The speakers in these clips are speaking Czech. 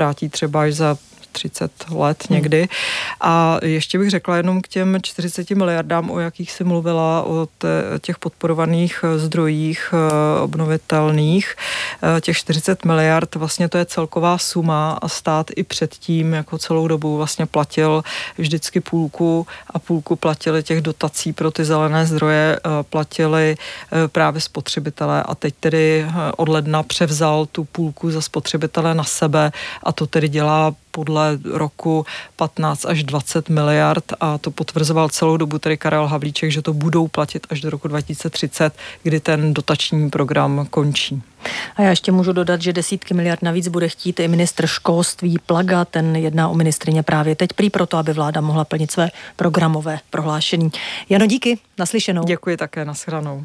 vrátí třeba až za 30 let někdy. A ještě bych řekla jenom k těm 40 miliardám, o jakých si mluvila, o těch podporovaných zdrojích obnovitelných. Těch 40 miliard, vlastně to je celková suma a stát i předtím jako celou dobu vlastně platil vždycky půlku a půlku platili těch dotací pro ty zelené zdroje, platili právě spotřebitelé a teď tedy od ledna převzal tu půlku za spotřebitele na sebe a to tedy dělá podle roku 15 až 20 miliard a to potvrzoval celou dobu tedy Karel Havlíček, že to budou platit až do roku 2030, kdy ten dotační program končí. A já ještě můžu dodat, že desítky miliard navíc bude chtít i ministr školství Plaga, ten jedná o ministryně právě teď prý proto, aby vláda mohla plnit své programové prohlášení. Jano, díky, naslyšenou. Děkuji také, nashledanou.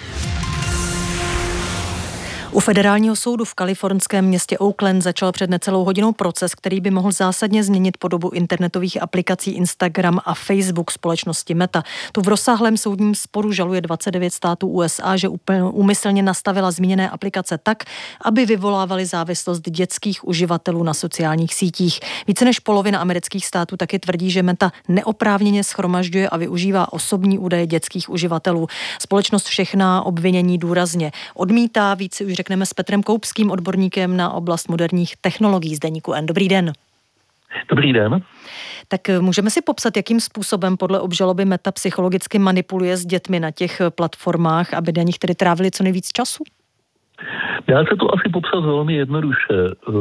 U federálního soudu v kalifornském městě Oakland začal před necelou hodinou proces, který by mohl zásadně změnit podobu internetových aplikací Instagram a Facebook společnosti Meta. Tu v rozsáhlém soudním sporu žaluje 29 států USA, že úmyslně nastavila zmíněné aplikace tak, aby vyvolávaly závislost dětských uživatelů na sociálních sítích. Více než polovina amerických států taky tvrdí, že Meta neoprávněně shromažďuje a využívá osobní údaje dětských uživatelů. Společnost všechna obvinění důrazně odmítá. Více už řekneme s Petrem Koupským, odborníkem na oblast moderních technologií z deníku N. Dobrý den. Dobrý den. Tak můžeme si popsat, jakým způsobem podle obžaloby Meta psychologicky manipuluje s dětmi na těch platformách, aby na nich tedy trávili co nejvíc času? Dá se to asi popsat velmi jednoduše.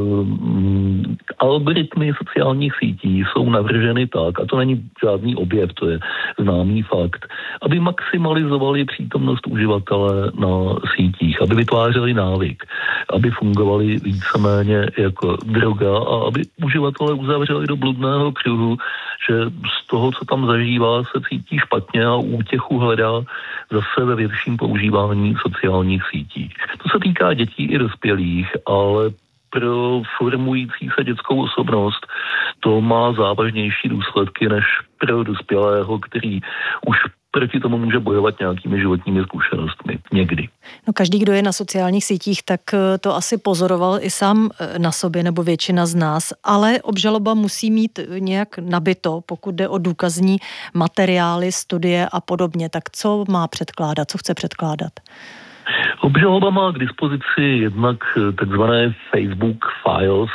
Algoritmy sociálních sítí jsou navrženy tak, a to není žádný objev, to je známý fakt, aby maximalizovali přítomnost uživatele na sítích, aby vytvářeli návyk, aby fungovali víceméně jako droga a aby uživatelé uzavřeli do bludného kruhu, že z toho, co tam zažívá, se cítí špatně a útěchu hledá zase ve větším používání sociálních sítí. To se týká dětí i dospělých, ale pro formující se dětskou osobnost to má závažnější důsledky než pro dospělého, který už proti tomu může bojovat nějakými životními zkušenostmi. Někdy. No, každý, kdo je na sociálních sítích, tak to asi pozoroval i sám na sobě, nebo většina z nás, ale obžaloba musí mít nějak nabito, pokud jde o důkazní materiály, studie a podobně. Tak co má předkládat, co chce předkládat? Obžaloba má k dispozici jednak takzvané Facebook Files,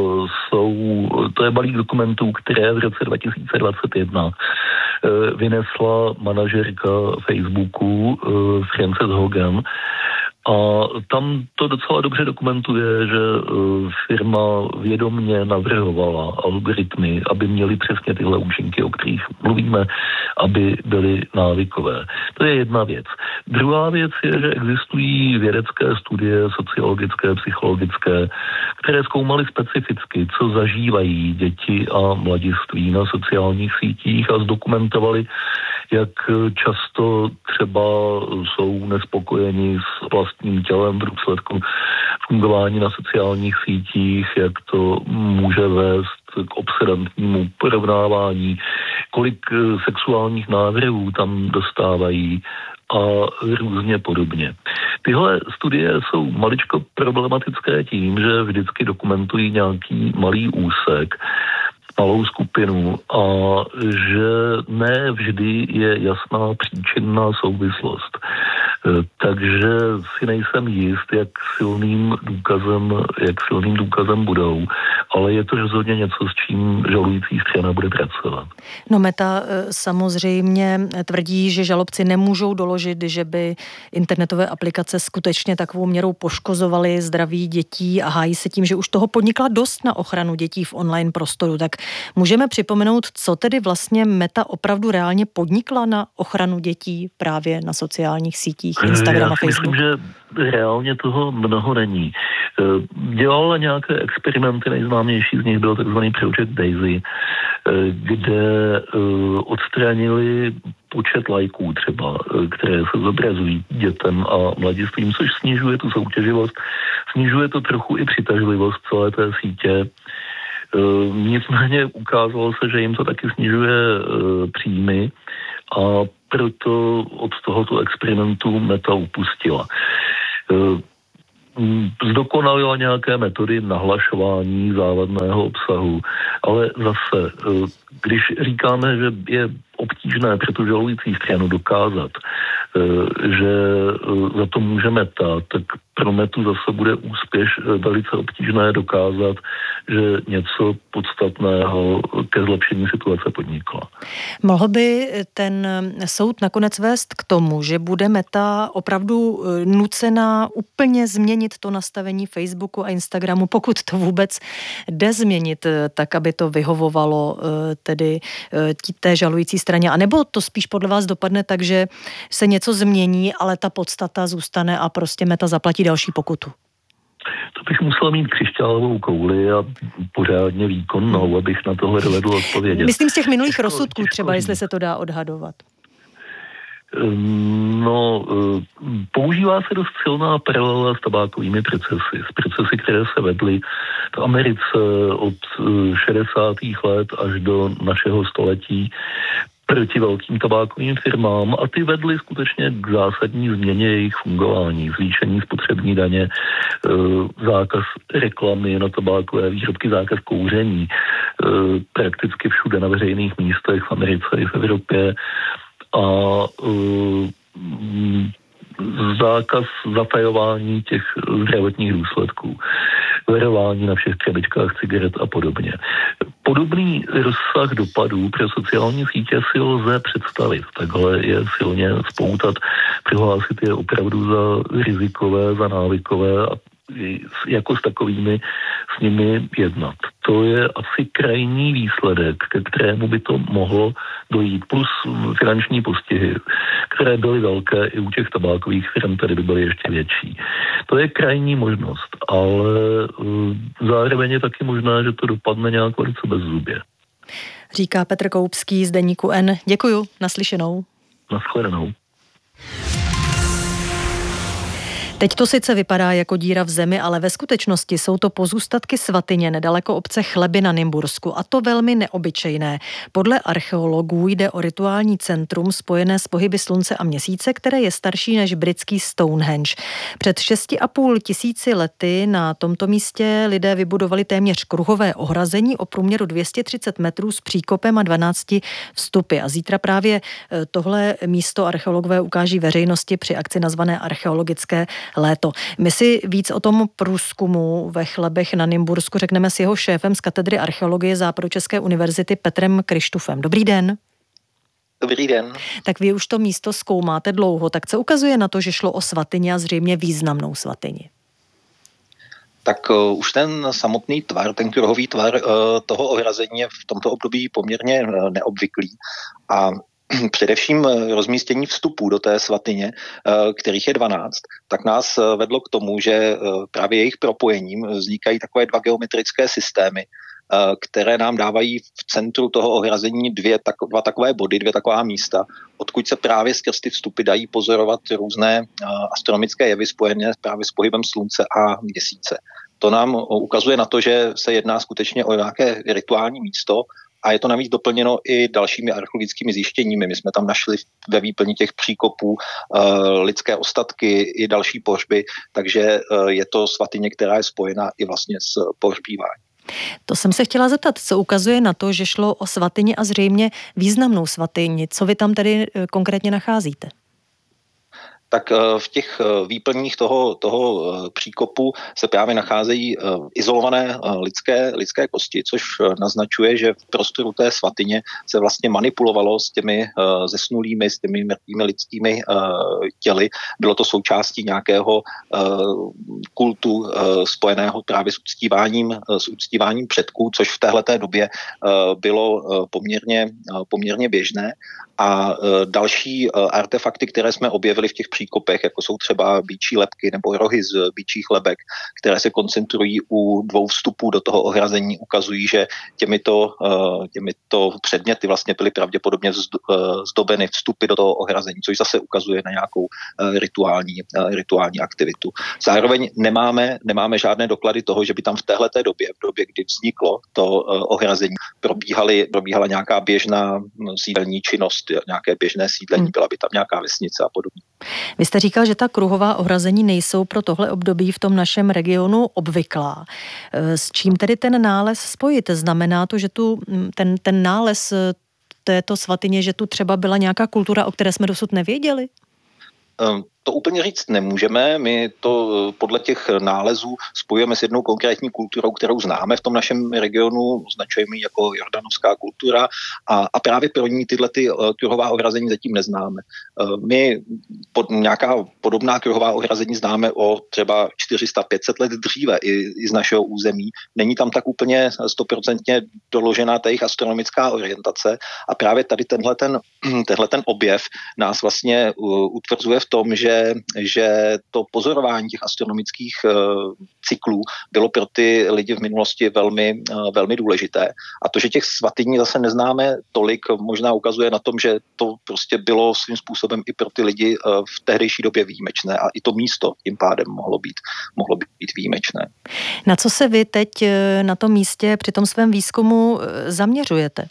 to je balík dokumentů, které v roce 2021 vynesla manažerka Facebooku Frances Hogan. A tam to docela dobře dokumentuje, že firma vědomně navrhovala algoritmy, aby měly přesně tyhle účinky, o kterých mluvíme, aby byly návykové. To je jedna věc. Druhá věc je, že existují vědecké studie, sociologické, psychologické, které zkoumaly specificky, co zažívají děti a mladiství na sociálních sítích a zdokumentovali, jak často třeba jsou nespokojeni s vlastním tělem v důsledku fungování na sociálních sítích, jak to může vést k obsedantnímu porovnávání, kolik sexuálních návrhů tam dostávají a různě podobně. Tyhle studie jsou maličko problematické tím, že vždycky dokumentují nějaký malý úsek, malou skupinu a že ne vždy je jasná příčinná souvislost. Takže si nejsem jist, jak silným důkazem budou, ale je to rozhodně něco, s čím žalující strana bude pracovat. No Meta samozřejmě tvrdí, že žalobci nemůžou doložit, že by internetové aplikace skutečně takovou měrou poškozovaly zdraví dětí a hájí se tím, že už toho podnikla dost na ochranu dětí v online prostoru. Tak můžeme připomenout, co tedy vlastně Meta opravdu reálně podnikla na ochranu dětí právě na sociálních sítích Instagram a Facebook? Myslím, že reálně toho mnoho není. Dělala nějaké experimenty, nejznámější z nich byl takzvaný Project Daisy, kde odstranili počet lajků třeba, které se zobrazují dětem a mladistvím, což snižuje tu soutěživost, snižuje to trochu i přitažlivost celé té sítě. Nicméně ukázalo se, že jim to taky snižuje příjmy a proto od tohoto experimentu Meta upustila. zdokonalila nějaké metody nahlašování závadného obsahu, ale zase, když říkáme, že je obtížné pro tu žalující stranu dokázat, že za to může Meta, tak pro Metu zase bude velice obtížné dokázat, že něco podstatného ke zlepšení situace podnikla. Mohl by ten soud nakonec vést k tomu, že bude Meta opravdu nucená úplně změnit to nastavení Facebooku a Instagramu, pokud to vůbec jde změnit, tak aby to vyhovovalo tedy té žalující straně? A nebo to spíš podle vás dopadne tak, že se něco změní, ale ta podstata zůstane a prostě Meta zaplatí další pokutu? To bych musel mít křišťálovou kouli a pořádně výkonnou, abych na tohle dovedl odpovědět. Myslím z těch minulých rozsudků třeba, jestli se to dá odhadovat. No, používá se dost silná paralela s tabákovými procesy, které se vedly v Americe od 60. let až do našeho století proti velkým tabákovým firmám a ty vedly skutečně k zásadní změně jejich fungování, zvýšení spotřební daně, zákaz reklamy na tabákové výrobky, zákaz kouření, prakticky všude na veřejných místech v Americe i v Evropě a zákaz zatajování těch zdravotních důsledků, varování na všech krabičkách cigaret a podobně. Podobný rozsah dopadů pro sociální sítě si lze představit. Takhle je silně spoutat, přihlásit je opravdu za rizikové, za návykové a jako s takovými s nimi jednat. To je asi krajní výsledek, ke kterému by to mohlo dojít, plus finanční postihy, které byly velké i u těch tabákových firm, tady by byly ještě větší. To je krajní možnost, ale zároveň je taky možné, že to dopadne nějak velice bezzubě. Říká Petr Koupský z deníku N. Děkuju, naslyšenou. Naschledanou. Teď to sice vypadá jako díra v zemi, ale ve skutečnosti jsou to pozůstatky svatyně nedaleko obce Chleby na Nymbursku a to velmi neobyčejné. Podle archeologů jde o rituální centrum spojené s pohyby slunce a měsíce, které je starší než britský Stonehenge. Před 6,5 tisíci lety na tomto místě lidé vybudovali téměř kruhové ohrazení o průměru 230 metrů s příkopem a 12 vstupy. A zítra právě tohle místo archeologové ukáží veřejnosti při akci nazvané Archeologické léto. My si víc o tom průzkumu ve Chlebech na Nymbursku řekneme s jeho šéfem z katedry archeologie Západočeské univerzity Petrem Kryštufem. Dobrý den. Dobrý den. Tak vy už to místo zkoumáte dlouho, tak co ukazuje na to, že šlo o svatyni a zřejmě významnou svatyni? Tak už ten samotný tvar, ten kruhový tvar toho ohrazení je v tomto období poměrně neobvyklý a především rozmístění vstupů do té svatyně, kterých je 12, tak nás vedlo k tomu, že právě jejich propojením vznikají takové dva geometrické systémy, které nám dávají v centru toho ohrazení dva takové body, dvě taková místa, odkud se právě skrz ty vstupy dají pozorovat různé astronomické jevy spojené právě s pohybem slunce a měsíce. To nám ukazuje na to, že se jedná skutečně o nějaké rituální místo, a je to navíc doplněno i dalšími archeologickými zjištěními. My jsme tam našli ve výplni těch příkopů lidské ostatky i další pohřby, takže je to svatyně, která je spojena i vlastně s pohřbíváním. To jsem se chtěla zeptat, co ukazuje na to, že šlo o svatyni a zřejmě významnou svatyni. Co vy tam tedy konkrétně nacházíte? Tak v těch výplních toho příkopu se právě nacházejí izolované lidské kosti, což naznačuje, že v prostoru té svatyně se vlastně manipulovalo s těmi zesnulými, s těmi mrtvými lidskými těly. Bylo to součástí nějakého kultu spojeného právě s uctíváním předků, což v téhleté době bylo poměrně běžné. A další artefakty, které jsme objevili v těch příkopech, jako jsou třeba býčí lebky nebo rohy z býčích lebek, které se koncentrují u dvou vstupů do toho ohrazení, ukazují, že těmito předměty vlastně byly pravděpodobně zdobeny vstupy do toho ohrazení, což zase ukazuje na nějakou rituální aktivitu. Zároveň nemáme žádné doklady toho, že by tam v téhleté době, v době, kdy vzniklo to ohrazení, probíhala nějaká běžná sídelní činnost, nějaké běžné sídlení, byla by tam nějaká vesnice a podobně. Vy jste říkal, že ta kruhová ohrazení nejsou pro tohle období v tom našem regionu obvyklá. S čím tedy ten nález spojit? Znamená to, že ten nález této svatyně, že tu třeba byla nějaká kultura, o které jsme dosud nevěděli? To úplně říct nemůžeme, my to podle těch nálezů spojujeme s jednou konkrétní kulturou, kterou známe v tom našem regionu, označujeme ji jako jordanovská kultura a právě pro ní tyhle kruhová ohrazení zatím neznáme. My nějaká podobná kruhová ohrazení známe o třeba 400-500 let dříve i z našeho území. Není tam tak úplně 100% doložená ta jejich astronomická orientace a právě tady tenhle ten objev nás vlastně utvrzuje v tom, že to pozorování těch astronomických cyklů bylo pro ty lidi v minulosti velmi, velmi důležité. A to, že těch svatyní zase neznáme tolik, možná ukazuje na tom, že to prostě bylo svým způsobem i pro ty lidi v tehdejší době výjimečné a i to místo tím pádem mohlo být výjimečné. Na co se vy teď na tom místě při tom svém výzkumu zaměřujete?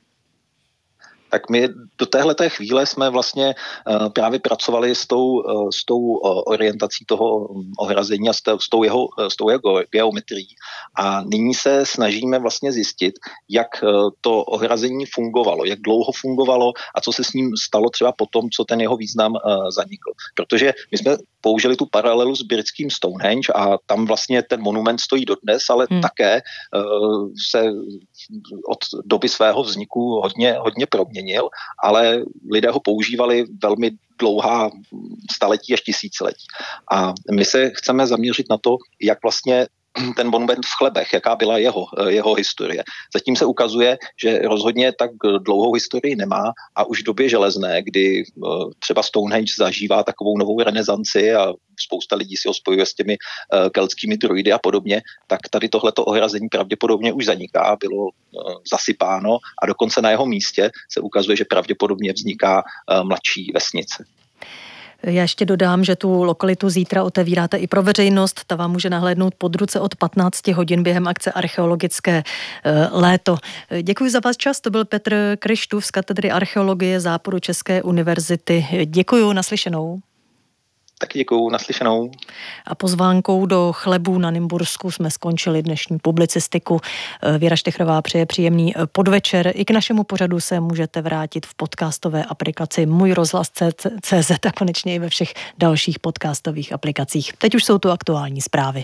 Tak my do téhleté chvíle jsme vlastně právě pracovali s tou orientací toho ohrazení a s tou jeho geometrií. A nyní se snažíme vlastně zjistit, jak to ohrazení fungovalo, jak dlouho fungovalo a co se s ním stalo třeba potom, co ten jeho význam zanikl. Protože my jsme použili tu paralelu s britským Stonehenge a tam vlastně ten monument stojí dodnes, ale také se od doby svého vzniku hodně proměnil, ale lidé ho používali velmi dlouhá staletí až tisíciletí. A my se chceme zaměřit na to, jak vlastně ten monument v Chlebech, jaká byla jeho historie. Zatím se ukazuje, že rozhodně tak dlouhou historii nemá a už v době železné, kdy třeba Stonehenge zažívá takovou novou renesanci a spousta lidí si ho spojuje s těmi keltskými druidy a podobně, tak tady tohleto ohrazení pravděpodobně už zaniká, bylo zasypáno a dokonce na jeho místě se ukazuje, že pravděpodobně vzniká mladší vesnice. Já ještě dodám, že tu lokalitu zítra otevíráte i pro veřejnost. Ta vám může nahlédnout pod ruce od 15 hodin během akce Archeologické léto. Děkuji za váš čas. To byl Petr Kryštův z katedry archeologie Západočeské univerzity. Děkuji, naslyšenou. Taky děkuju, naslyšenou. A pozvánkou do Chlebů na Nymbursku jsme skončili dnešní publicistiku. Věra Štechrová přeje příjemný podvečer. I k našemu pořadu se můžete vrátit v podcastové aplikaci Můj rozhlas.cz a konečně i ve všech dalších podcastových aplikacích. Teď už jsou tu aktuální zprávy.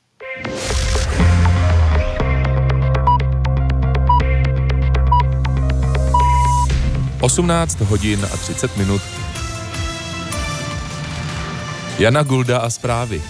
Osmnáct hodin a 30 minut. Jana Gulda a zprávy.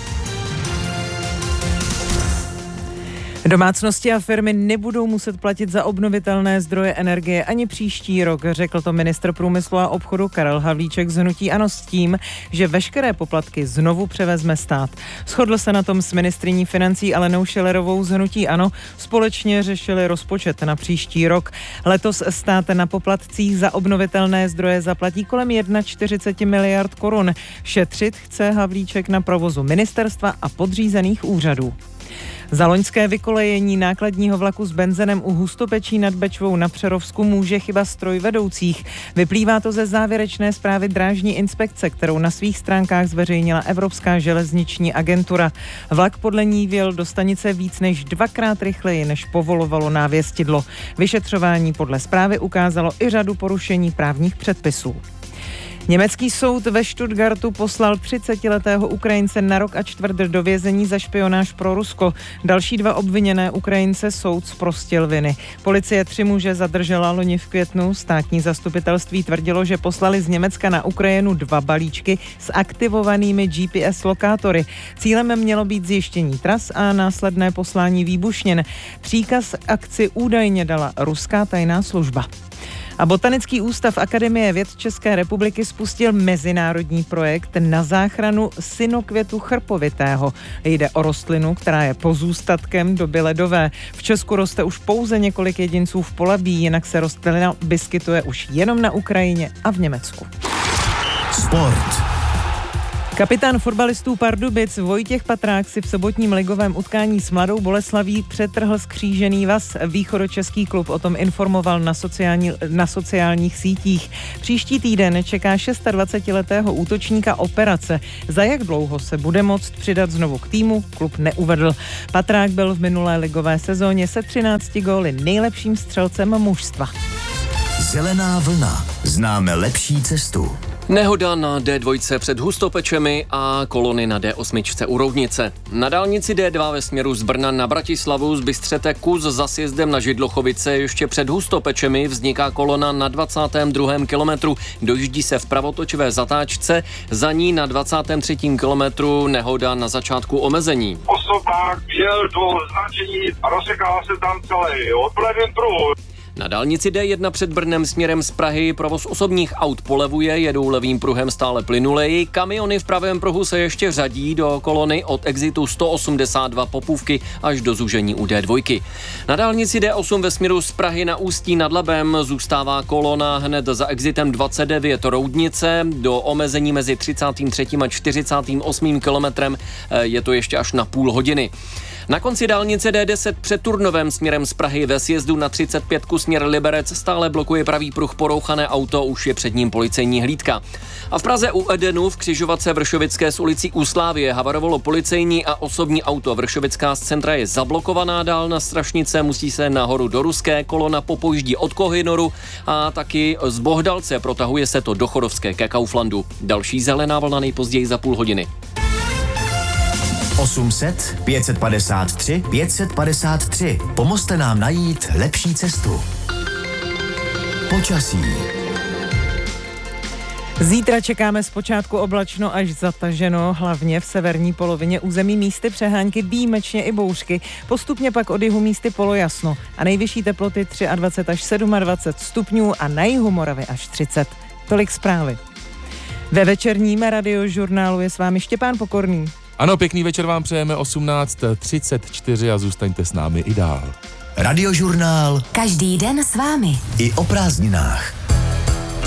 Domácnosti a firmy nebudou muset platit za obnovitelné zdroje energie ani příští rok, řekl to ministr průmyslu a obchodu Karel Havlíček z hnutí ANO s tím, že veškeré poplatky znovu převezme stát. Shodl se na tom s ministryní financí Alenou Schillerovou z hnutí ANO, společně řešili rozpočet na příští rok. Letos stát na poplatcích za obnovitelné zdroje zaplatí kolem 41 miliard korun. Šetřit chce Havlíček na provozu ministerstva a podřízených úřadů. Za loňské vykolejení nákladního vlaku s benzenem u Hustopečí nad Bečvou na Přerovsku může chyba strojvedoucích. Vyplývá to ze závěrečné zprávy drážní inspekce, kterou na svých stránkách zveřejnila Evropská železniční agentura. Vlak podle ní vjel do stanice víc než 2krát rychleji, než povolovalo návěstidlo. Vyšetřování podle zprávy ukázalo i řadu porušení právních předpisů. Německý soud ve Stuttgartu poslal 30letého Ukrajince na rok a čtvrt do vězení za špionáž pro Rusko. Další 2 obviněné Ukrajince soud zprostil viny. Policie 3 muže zadržela loni v květnu. Státní zastupitelství tvrdilo, že poslali z Německa na Ukrajinu 2 balíčky s aktivovanými GPS lokátory. Cílem mělo být zjištění tras a následné poslání výbušnin. Příkaz akci údajně dala ruská tajná služba. A Botanický ústav Akademie věd České republiky spustil mezinárodní projekt na záchranu synokvětu chrpovitého. Jde o rostlinu, která je pozůstatkem doby ledové. V Česku roste už pouze několik jedinců v Polabí, jinak se rostlina vyskytuje už jenom na Ukrajině a v Německu. Sport. Kapitán fotbalistů Pardubic Vojtěch Patrák si v sobotním ligovém utkání s Mladou Boleslaví přetrhl skřížený vaz. Východočeský klub o tom informoval na sociálních sítích. Příští týden čeká 26letého útočníka operace. Za jak dlouho se bude moct přidat znovu k týmu, klub neuvedl. Patrák byl v minulé ligové sezóně se 13 góly nejlepším střelcem mužstva. Zelená vlna. Známe lepší cestu. Nehoda na D2 před Hustopečemi a kolony na D8 u Roudnice. Na dálnici D2 ve směru z Brna na Bratislavu zbystřete kus za sjezdem na Židlochovice. Ještě před Hustopečemi vzniká kolona na 22. kilometru. Dojíždí se v pravotočové zatáčce, za ní na 23. kilometru nehoda na začátku omezení. Osobák jel do značení a rozsekal se tam celý od levém pruhu. Na dálnici D1 před Brnem směrem z Prahy provoz osobních aut polevuje, jedou levým pruhem stále plynuleji. Kamiony v pravém pruhu se ještě řadí do kolony od exitu 182 Popůvky až do zúžení u D2. Na dálnici D8 ve směru z Prahy na Ústí nad Labem zůstává kolona hned za exitem 29 Roudnice. Do omezení mezi 33. a 48. kilometrem je to ještě až na půl hodiny. Na konci dálnice D10 před Turnovem směrem z Prahy ve sjezdu na 35 směr Liberec stále blokuje pravý pruh porouchané auto, už je před ním policejní hlídka. A v Praze u Edenu v křižovatce Vršovické s ulicí u Slávie havarovalo policejní a osobní auto. Vršovická z centra je zablokovaná dál na Strašnice, musí se nahoru do Ruské, kolona popojíždí od Kohynoru a taky z Bohdalce, protahuje se to do Chodovské ke Kauflandu. Další zelená vlna nejpozději za půl hodiny. 800 553 553. Pomozte nám najít lepší cestu. Počasí. Zítra čekáme zpočátku oblačno až zataženo, hlavně v severní polovině území místy přehánky, výjimečně i bouřky. Postupně pak od jihu místy polojasno a nejvyšší teploty 23 až 27 stupňů a na jihu Moravy až 30. Tolik zprávy. Ve večerním radiožurnálu je s vámi Štěpán Pokorný. Ano, pěkný večer vám přejeme 18:34 a zůstaňte s námi i dál. Radiožurnál. Každý den s vámi. I o prázdninách.